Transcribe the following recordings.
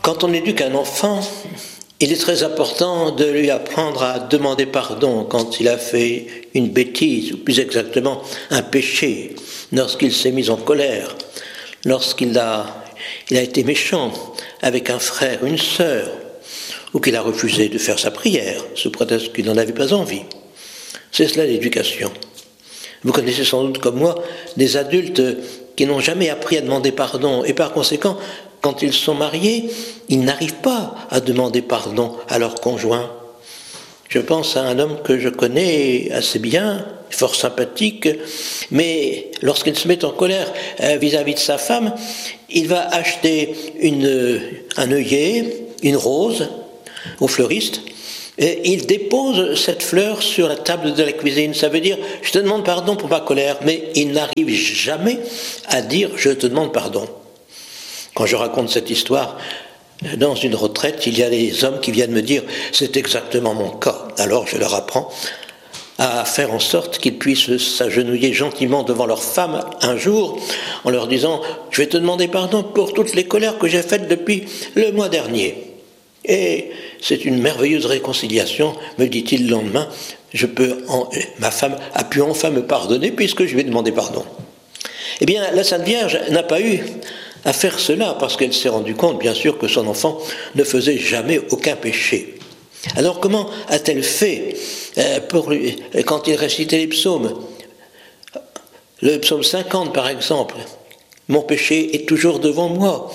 Quand on éduque un enfant, il est très important de lui apprendre à demander pardon quand il a fait une bêtise, ou plus exactement un péché, lorsqu'il s'est mis en colère, lorsqu'il a été méchant avec un frère, une sœur, ou qu'il a refusé de faire sa prière, sous prétexte qu'il n'en avait pas envie. C'est cela l'éducation. Vous connaissez sans doute comme moi des adultes qui n'ont jamais appris à demander pardon, et par conséquent, quand ils sont mariés, ils n'arrivent pas à demander pardon à leur conjoint. Je pense à un homme que je connais assez bien, fort sympathique, mais lorsqu'il se met en colère vis-à-vis de sa femme, il va acheter un œillet, une rose, au fleuriste, et il dépose cette fleur sur la table de la cuisine. Ça veut dire, je te demande pardon pour ma colère, mais il n'arrive jamais à dire, je te demande pardon. Quand je raconte cette histoire, dans une retraite, il y a des hommes qui viennent me dire « c'est exactement mon cas ». Alors je leur apprends à faire en sorte qu'ils puissent s'agenouiller gentiment devant leur femme un jour en leur disant « je vais te demander pardon pour toutes les colères que j'ai faites depuis le mois dernier ». Et c'est une merveilleuse réconciliation, me dit-il le lendemain, ma femme a pu enfin me pardonner puisque je lui ai demandé pardon. Eh bien, la Sainte Vierge n'a pas eu à faire cela, parce qu'elle s'est rendue compte, bien sûr, que son enfant ne faisait jamais aucun péché. Alors comment a-t-elle fait quand il récitait les psaumes? Le psaume 50, par exemple, « Mon péché est toujours devant moi,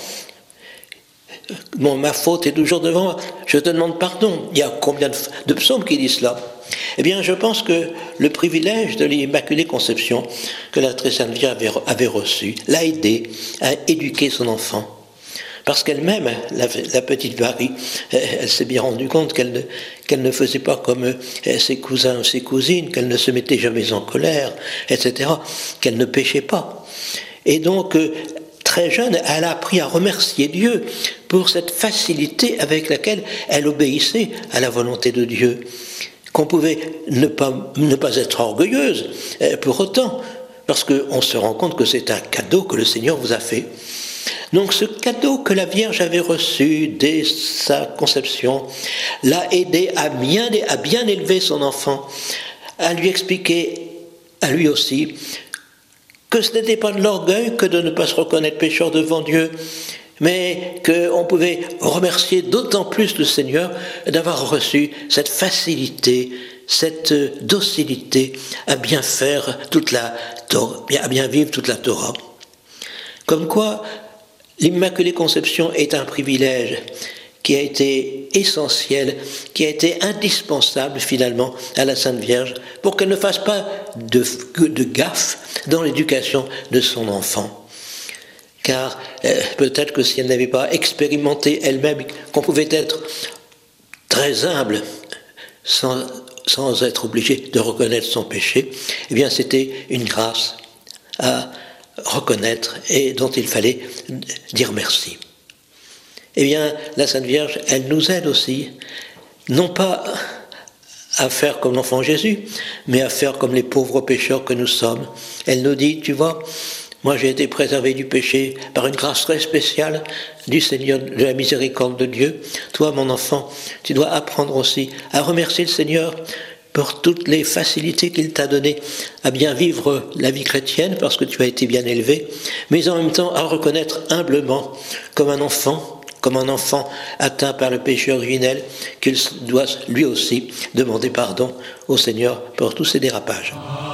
ma faute est toujours devant moi, je te demande pardon ». Il y a combien de psaumes qui disent cela? Eh bien, je pense que le privilège de l'Immaculée Conception que la Très Sainte Vierge avait reçu l'a aidé à éduquer son enfant. Parce qu'elle-même, la petite Marie, elle s'est bien rendue compte qu'elle ne faisait pas comme ses cousins ou ses cousines, qu'elle ne se mettait jamais en colère, etc., qu'elle ne péchait pas. Et donc, très jeune, elle a appris à remercier Dieu pour cette facilité avec laquelle elle obéissait à la volonté de Dieu. Qu'on pouvait ne pas être orgueilleuse pour autant, parce qu'on se rend compte que c'est un cadeau que le Seigneur vous a fait. Donc ce cadeau que la Vierge avait reçu dès sa conception l'a aidé à bien élever son enfant, à lui expliquer, à lui aussi, que ce n'était pas de l'orgueil que de ne pas se reconnaître pécheur devant Dieu, mais qu'on pouvait remercier d'autant plus le Seigneur d'avoir reçu cette facilité, cette docilité à bien faire à bien vivre toute la Torah. Comme quoi, l'Immaculée Conception est un privilège qui a été essentiel, qui a été indispensable finalement à la Sainte Vierge pour qu'elle ne fasse pas de gaffe dans l'éducation de son enfant. Car peut-être que si elle n'avait pas expérimenté elle-même qu'on pouvait être très humble sans être obligé de reconnaître son péché, eh bien c'était une grâce à reconnaître et dont il fallait dire merci. Eh bien, la Sainte Vierge, elle nous aide aussi, non pas à faire comme l'enfant Jésus, mais à faire comme les pauvres pécheurs que nous sommes. Elle nous dit, tu vois, moi j'ai été préservé du péché par une grâce très spéciale du Seigneur, de la miséricorde de Dieu. Toi, mon enfant, tu dois apprendre aussi à remercier le Seigneur pour toutes les facilités qu'il t'a données à bien vivre la vie chrétienne, parce que tu as été bien élevé, mais en même temps à reconnaître humblement, comme un enfant atteint par le péché originel, qu'il doit lui aussi demander pardon au Seigneur pour tous ses dérapages.